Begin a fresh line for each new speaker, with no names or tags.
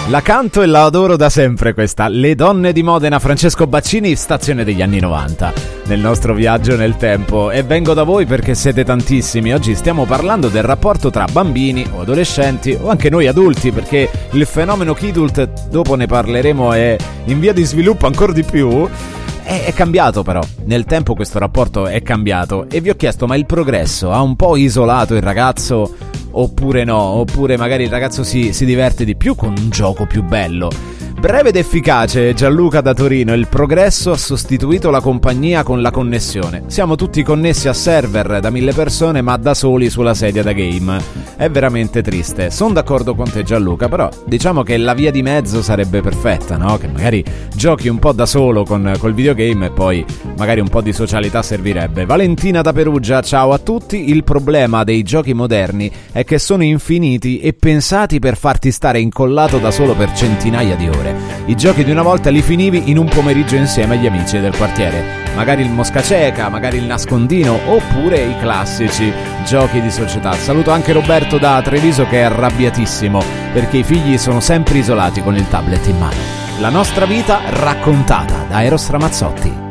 La canto e la adoro da sempre questa, Le donne di Modena, Francesco Baccini, stazione degli anni 90, nel nostro viaggio nel tempo. E vengo da voi perché siete tantissimi. Oggi stiamo parlando del rapporto tra bambini o adolescenti o anche noi adulti, perché il fenomeno Kidult, dopo ne parleremo, è in via di sviluppo ancora di più. È cambiato però, nel tempo questo rapporto è cambiato e vi ho chiesto, ma il progresso ha un po' isolato il ragazzo oppure no? Oppure magari il ragazzo si diverte di più con un gioco più bello? Breve ed efficace, Gianluca da Torino, il progresso ha sostituito la compagnia con la connessione. Siamo tutti connessi a server da 1000 persone ma da soli sulla sedia da game. È veramente triste. Sono d'accordo con te Gianluca, però diciamo che la via di mezzo sarebbe perfetta, no? Che magari giochi un po' da solo col videogame e poi magari un po' di socialità servirebbe. Valentina da Perugia, ciao a tutti. Il problema dei giochi moderni è che sono infiniti e pensati per farti stare incollato da solo per centinaia di ore. I giochi di una volta li finivi in un pomeriggio insieme agli amici del quartiere, magari il mosca cieca, magari il nascondino oppure i classici giochi di società. Saluto anche Roberto da Treviso che è arrabbiatissimo perché i figli sono sempre isolati con il tablet in mano. La nostra vita raccontata da Eros Ramazzotti.